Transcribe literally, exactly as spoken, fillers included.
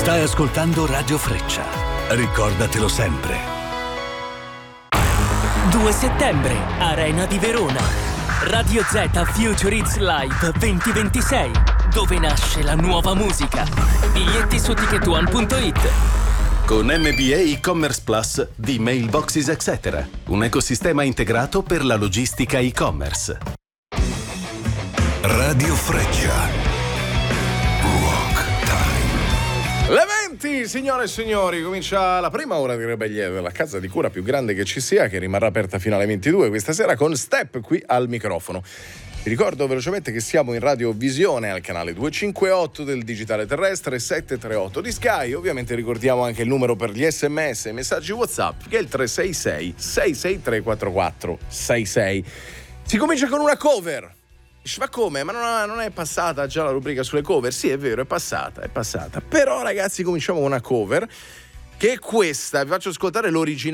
Stai ascoltando Radio Freccia. Ricordatelo sempre. due settembre, Arena di Verona. Radio Z Future Hits Live duemilaventisei, dove nasce la nuova musica. Biglietti su ticket one punto it. Con M B A e-commerce plus di Mailboxes et cetera. Un ecosistema integrato per la logistica e-commerce. Radio Freccia. Le venti, signore e signori, comincia la prima ora di Rebelliere della casa di cura più grande che ci sia, che rimarrà aperta fino alle ventidue questa sera con Step qui al microfono. Vi ricordo velocemente che siamo in radiovisione al canale duecentocinquantotto del digitale terrestre, settecentotrentotto di Sky. Ovviamente ricordiamo anche il numero per gli sms e messaggi WhatsApp, che è il tre sei sei sei sei tre quattro quattro sei sei. Si comincia con una cover. Ma come? Ma non, non è passata già la rubrica sulle cover? Sì, è vero, è passata, è passata. Però ragazzi cominciamo con una cover che è questa. Vi faccio ascoltare l'originale.